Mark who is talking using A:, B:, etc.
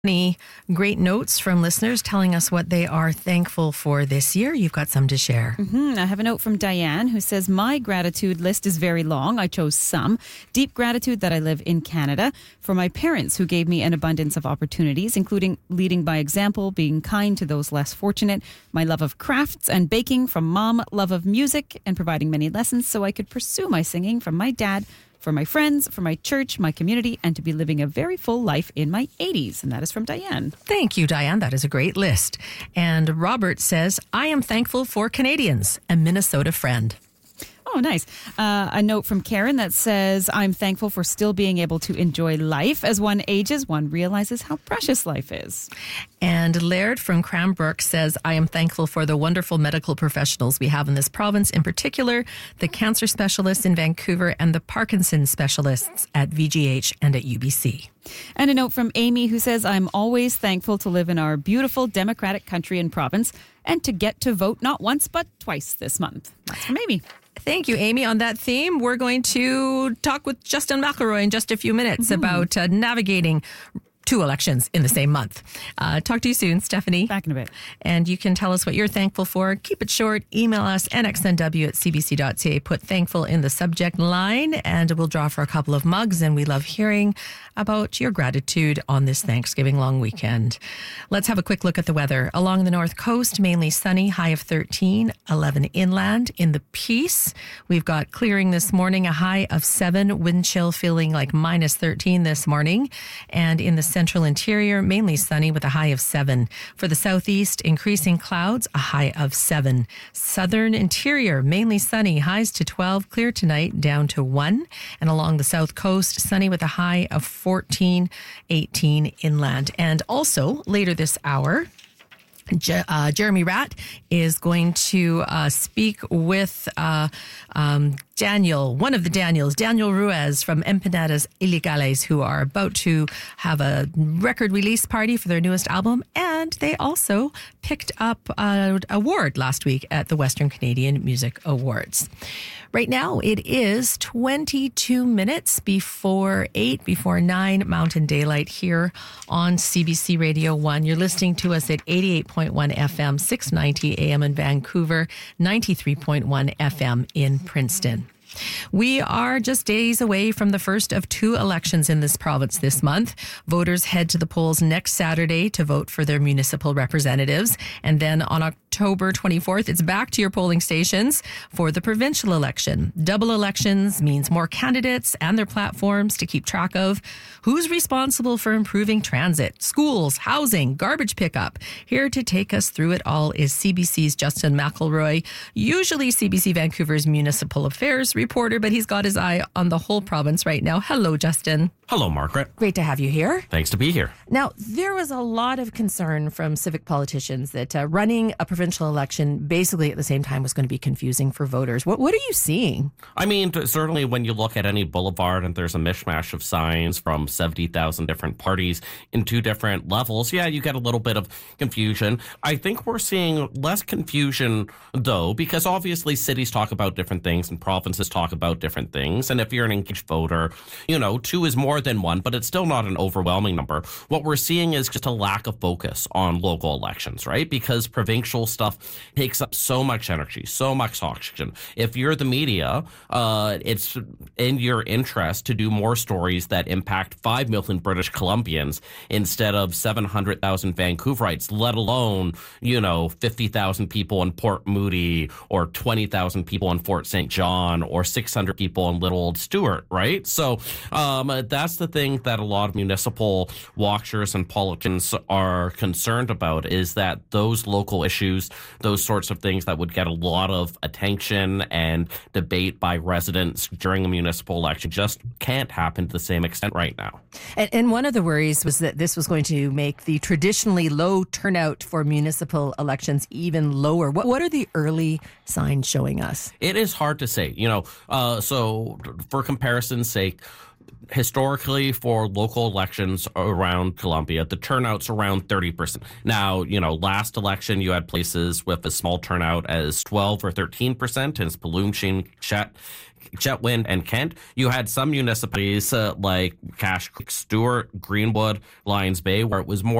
A: Any great notes from listeners telling us what they are thankful for this year? You've got some to share.
B: I have a note from Diane who says, my gratitude list is very long. I chose some. Deep gratitude that I live in Canada, for my parents who gave me an abundance of opportunities, including leading by example, being kind to those less fortunate, my love of crafts and baking from mom, love of music, and providing many lessons so I could pursue my singing from my dad, for my friends, for my church, my community, and to be living a very full life in my 80s. And that is from Diane.
A: Thank you, Diane. That is a great list. And Robert says, I am thankful for Canadians, a Minnesota friend.
B: Oh, nice. A note from Karen that says, I'm thankful for still being able to enjoy life. As one ages, one realizes how precious life is.
A: And Laird from Cranbrook says, I am thankful for the wonderful medical professionals we have in this province, in particular, the cancer specialists in Vancouver and the Parkinson's specialists at VGH and at UBC.
B: And a note from Amy who says, I'm always thankful to live in our beautiful democratic country and province and to get to vote not once but twice this month. That's from Amy.
A: Thank you, Amy. On that theme, we're going to talk with Justin McElroy in just a few minutes about navigating two elections in the same month. Talk to you soon, Stephanie.
B: Back in a bit.
A: And you can tell us what you're thankful for. Keep it short. Email us, nxnw@cbc.ca. Put thankful in the subject line, and we'll draw for a couple of mugs. And we love hearing about your gratitude on this Thanksgiving long weekend. Let's have a quick look at the weather. Along the north coast, mainly sunny, high of 13, 11 inland. In the Peace, we've got clearing this morning, a high of 7, wind chill feeling like minus 13 this morning. And in the central interior, mainly sunny with a high of 7. For the southeast, increasing clouds, a high of 7. Southern interior, mainly sunny, highs to 12, clear tonight, down to 1. And along the south coast, sunny with a high of 14, 18 inland. And also, later this hour, Jeremy Ratt is going to speak with Daniel, one of the Daniels, Daniel Ruiz from Empanadas Ilegales, who are about to have a record release party for their newest album. And they also picked up an award last week at the Western Canadian Music Awards. Right now, it is 22 minutes before 8, before 9 Mountain Daylight here on CBC Radio 1. You're listening to us at 88.1 FM, 690 AM in Vancouver, 93.1 FM in Princeton. We are just days away from the first of two elections in this province this month. Voters head to the polls next Saturday to vote for their municipal representatives. And then on October 24th, it's back to your polling stations for the provincial election. Double elections means more candidates and their platforms to keep track of. Who's responsible for improving transit, schools, housing, garbage pickup? Here to take us through it all is CBC's Justin McElroy, usually CBC Vancouver's municipal affairs reporter, but he's got his eye on the whole province right now. Hello, Justin.
C: Hello, Margaret.
A: Great to have you here.
C: Thanks to be here.
A: Now, there was a lot of concern from civic politicians that running a provincial election basically at the same time was going to be confusing for voters. What are you seeing?
C: I mean, certainly when you look at any boulevard and there's a mishmash of signs from 70,000 different parties in two different levels, yeah, you get a little bit of confusion. I think we're seeing less confusion, though, because obviously cities talk about different things and provinces talk about different things. And if you're an engaged voter, 2 is more than 1, but it's still not an overwhelming number. What we're seeing is just a lack of focus on local elections, right? Because provincial stuff takes up so much energy, so much oxygen. If you're the media, it's in your interest to do more stories that impact 5 million British Columbians instead of 700,000 Vancouverites, let alone, 50,000 people in Port Moody or 20,000 people in Fort St. John or 600 people in Little Old Stewart, right? So that's the thing that a lot of municipal watchers and politicians are concerned about, is that those local issues, those sorts of things that would get a lot of attention and debate by residents during a municipal election just can't happen to the same extent right now.
A: And one of the worries was that this was going to make the traditionally low turnout for municipal elections even lower. What are the early signs showing us?
C: It is hard to say. So for comparison's sake, historically, for local elections around Columbia, the turnout's around 30%. Now, last election, you had places with a small turnout as 12 or 13%, as Paloomshing, Chet, Chetwynd and Kent. You had some municipalities like Cache Creek, Stewart, Greenwood, Lions Bay, where it was more